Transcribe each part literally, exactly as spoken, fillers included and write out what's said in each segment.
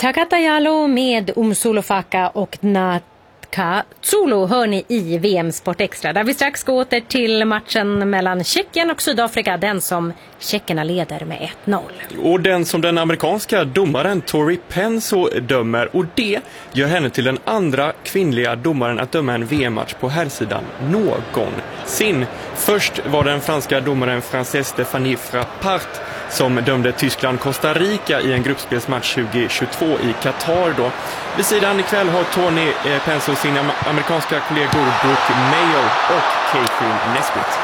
Chakatajalo med Umsulofaka och Natka Zulu hör ni i V M Sport Extra, där vi strax går åter till matchen mellan Tjeckien och Sydafrika, den som tjeckerna leder med ett noll. Och den som den amerikanska domaren Tori Penso dömer, och det gör henne till den andra kvinnliga domaren att döma en V M-match på herrsidan någonsin. Först var den franska domaren Frances Stéphanie Frappart som dömde Tyskland-Costa Rica i en gruppspelsmatch tjugo tjugotvå i Qatar då. Vid sidan ikväll har Tony eh, Penso sina amerikanska kollegor Brooke Mayo och Catherine Nesbitt.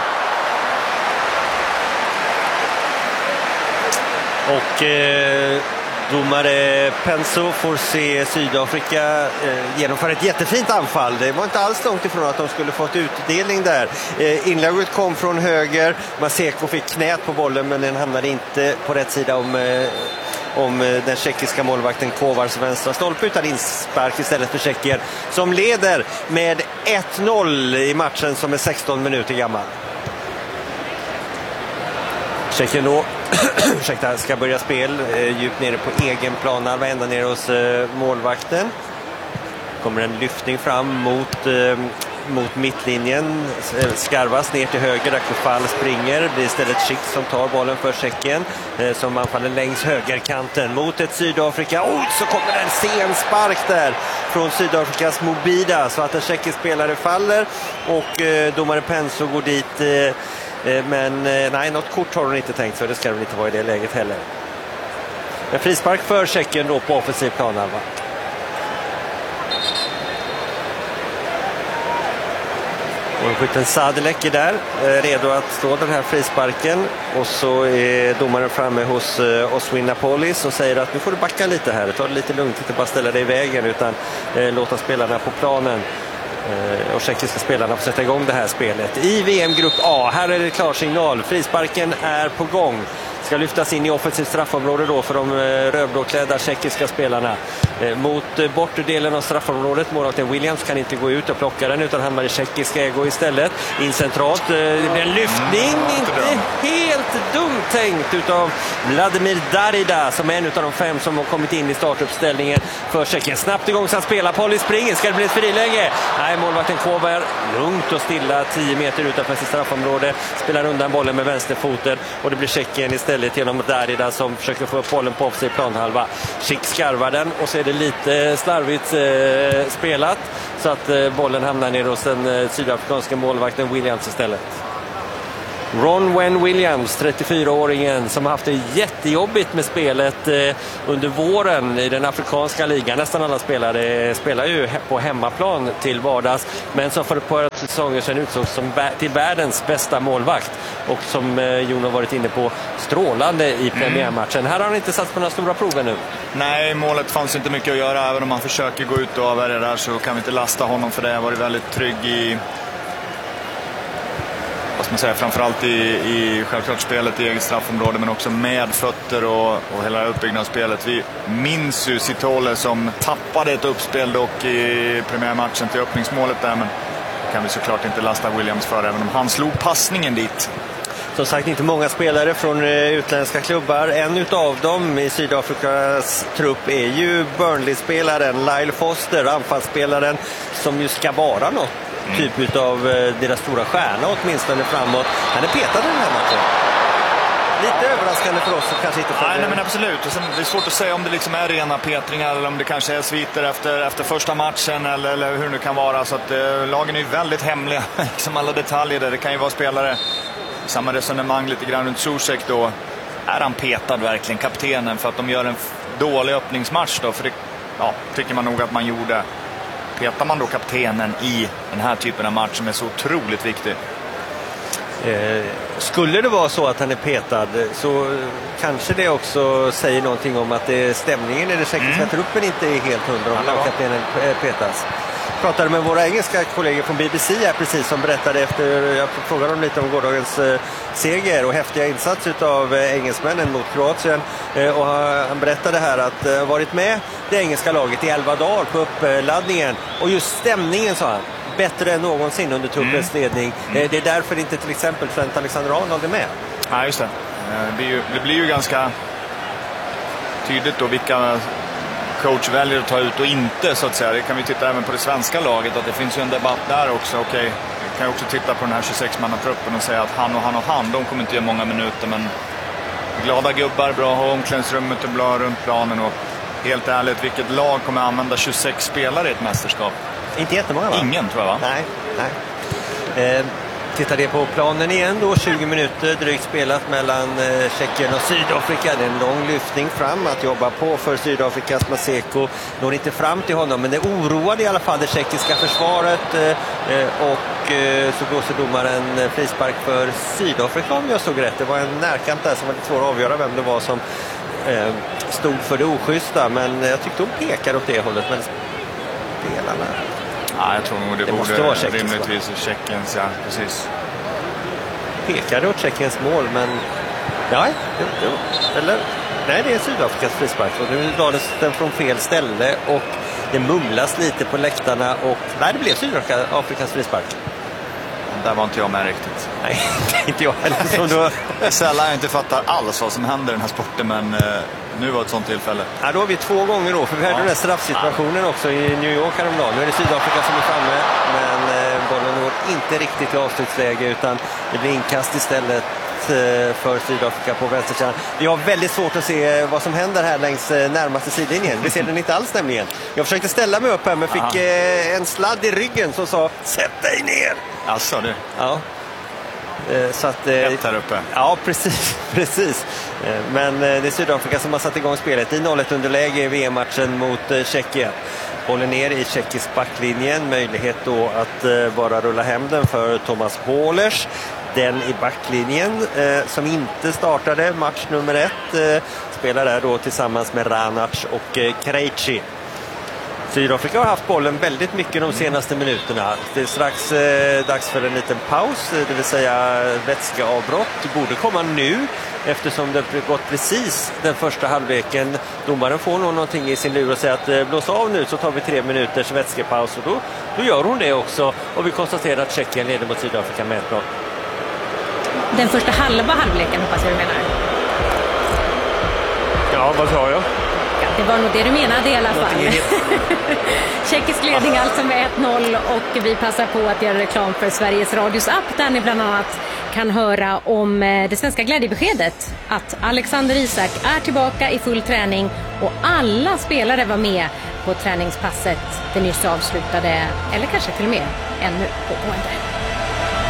Och eh, domare Penso får se Sydafrika eh, genomföra ett jättefint anfall. Det var inte alls långt ifrån att de skulle fått utdelning där. Eh, inlägget kom från höger. Maseko fick knät på bollen, men den hamnade inte på rätt sida om, eh, om eh, den tjeckiska målvakten Kovars vänstra stolpe, utan inspark istället för Tjeckien, som leder med ett noll i matchen som är sexton minuter gammal. Tjeckien då ursäkta, ska börja spel eh, djupt nere på egen plan, ända ner hos eh, målvakten. Kommer en lyftning fram mot, eh, mot mittlinjen, skarvas ner till höger där Kufal springer. Blir istället Schick som tar bollen för Tjeckien, eh, som anfaller längs högerkanten mot ett Sydafrika. Oj, så kommer en sen spark där från Sydafrikas Mobida, så att en tjeckisk spelare faller och eh, domare Penso går dit. Eh, Men nej, något kort har hon inte tänkt, så det ska det inte vara i det läget heller. En frispark för Tjeckien då på offensiv planhalva. Och skytten Sadilek är där, redo att stå den här frisparken. Och så är domaren framme hos Oswin Napolis och säger att nu får du backa lite här. Ta det lite lugnt, inte bara ställa dig i vägen, utan eh, låta spelarna på planen och tjeckiska spelarna får sätta igång det här spelet. I V M-grupp A, här är det klar signal. Frisparken är på gång. Ska lyftas in i offensivt straffområde då för de rödblåklädda tjeckiska spelarna. Mot bortre delen av straffområdet. Målvakten Williams kan inte gå ut och plocka den, utan hamnar i tjeckiska ägo istället. In centralt. Det blir en lyftning. Inte helt dumt tänkt utav Vladimir Darida, som är en av de fem som har kommit in i startuppställningen för Tjeckien. Snabbt igång så han spelar. Polly springer. Ska det bli ett friläge? Nej, målvakten Kovar lugnt och stilla tio meter utanför sitt straffområde. Spelar undan bollen med vänsterfoten och det blir Tjeckien istället genom Darida som försöker få upp bollen på offensiv planhalva. Schick skarvar den och så är det lite slarvigt eh, spelat, så att eh, bollen hamnar ner hos den eh, sydafrikanska målvakten Williams istället. Ron Wen Williams, trettiofyraåringen som har haft det jättejobbigt med spelet eh, under våren i den afrikanska ligan. Nästan alla spelare spelar ju på hemmaplan till vardags, men som för ett par säsonger sedan utsågs som till världens bästa målvakt, och som eh, Jon har varit inne på, strålande i premiärmatchen. Mm. Här har han inte satt på några stora prover nu. Nej, målet fanns inte mycket att göra. Även om han försöker gå ut och avvärja det där, så kan vi inte lasta honom för det. Han har varit väldigt trygg i, vad ska man säga, framförallt i, i självklart spelet i eget straffområde, men också med fötter och, och hela uppbyggnadsspelet. Vi minns ju Sitole som tappade ett uppspel dock i premiärmatchen till öppningsmålet där, men kan vi såklart inte lasta Williams för, även om han slog passningen dit. Som sagt, inte många spelare från utländska klubbar. En utav dem i Sydafrikas trupp är ju Burnley-spelaren Lyle Foster, anfallsspelaren som ju ska vara något typ av deras stora stjärna åtminstone framåt. Han är petad i den här matchen. Lite överraskande för oss, kanske inte för. Nej, nej, men absolut. Och sen, det är svårt att säga om det liksom är rena petringar eller om det kanske är sviter efter, efter första matchen eller, eller hur det kan vara. Så att eh, lagen är ju väldigt hemliga, liksom alla detaljer där. Det kan ju vara spelare. Samma resonemang lite grann runt Zuzek då. Är han petad verkligen, kaptenen, för att de gör en dålig öppningsmatch då? För det, ja, tycker man nog att man gjorde. Petar man då kaptenen i den här typen av match som är så otroligt viktig? Eh, skulle det vara så att han är petad, så kanske det också säger någonting om att det, stämningen i den tjeckiska mm. truppen inte är helt hundra om kaptenen petas. Jag pratade med våra engelska kollegor från B B C här precis, som berättade efter, jag frågade dem lite om gårdagens eh, seger och häftiga insats av eh, engelsmännen mot Kroatien, eh, och han berättade här att eh, varit med det engelska laget i elva dagar på uppladdningen, och just stämningen, sa han, bättre än någonsin under truppens mm. ledning. Mm. Eh, det är därför inte till exempel Trent Alexander-Arnold är med. Ja, just det. Det blir ju, det blir ju ganska tydligt då vilka coach väljer att ta ut och inte, så att säga. Det kan vi titta även på det svenska laget, att det finns ju en debatt där också. Okej, vi kan ju också titta på den här tjugosex-mannatruppen och säga att han och han och han, de kommer inte göra många minuter, men glada gubbar, bra omklädningsrummet och bra runt planen. Och helt ärligt, vilket lag kommer använda tjugosex spelare i ett mästerskap? Inte jättemånga, va? Ingen, tror jag, va? Nej, nej. Eh, tittar det på planen igen då, tjugo minuter drygt spelat mellan eh, Tjeckien och Sydafrika. Det är en lång lyftning fram att jobba på för Sydafrikas Maseko. Når inte fram till honom, men det oroade i alla fall det tjeckiska försvaret. Eh, och eh, så blåser domaren eh, frispark för Sydafrika, om jag såg rätt. Det var en närkamp där som var lite svår att avgöra vem det var som eh, stod för det oschyssta. Men jag tyckte hon pekade åt det hållet. Men spelarna... Ja, jag tror nog det, det borde rimligtvis i Tjeckiens, ja, precis. Pekade åt Tjeckiens mål, men ja, det, det, eller nej, det är Sydafrikas frispark och nu lades den från fel ställe och det mumlas lite på läktarna och nej, det blev Sydafrikas frispark. Där var inte jag med riktigt. Nej, inte jag heller. Som då... Sällan jag inte fattar alls vad som händer i den här sporten, men eh, nu var ett sånt tillfälle. Ja, då har vi två gånger då, för vi hade ja. den där straffsituationen ja. också i New York häromdagen. Nu är det Sydafrika som är framme, men eh, bollen når inte riktigt i avslutsläge, utan det blir inkast istället eh, för Sydafrika på vänstersidan. Vi har väldigt svårt att se vad som händer här längs eh, närmaste sidlinjen. Vi ser den inte alls nämligen. Jag försökte ställa mig upp här, men fick eh, en sladd i ryggen som sa, sätt dig ner! Alltså det. Ja. Så att, ett här uppe. Ja, precis, precis. Men det är Sydafrika som har satt igång spelet i noll ett underläge i V M-matchen mot Tjeckien. Håller ner i tjeckisk backlinjen. Möjlighet då att bara rulla hem den för Thomas Hålers. Den i backlinjen eh, som inte startade match nummer ett. Eh, spelar där då tillsammans med Ranac och eh, Krejci. Sydafrika har haft bollen väldigt mycket de senaste minuterna. Det är strax eh, dags för en liten paus, det vill säga vätskeavbrott. Det borde komma nu eftersom det gått precis den första halvleken. Domaren får nog någonting i sin lur och säger att eh, blås av nu så tar vi tre minuters vätskepaus. Och då, då gör hon det också. Och vi konstaterar att Tjeckien leder mot Sydafrika med ett noll. Den första halva halvleken hoppas jag du menar. Ja, vad sa jag? Det var nog det du menade i alla fall. Tjeckisk ledning alltså med ett noll och vi passar på att göra reklam för Sveriges Radios app där ni bland annat kan höra om det svenska glädjebeskedet att Alexander Isak är tillbaka i full träning och alla spelare var med på träningspasset det nyss avslutade, eller kanske till och med ännu pågående.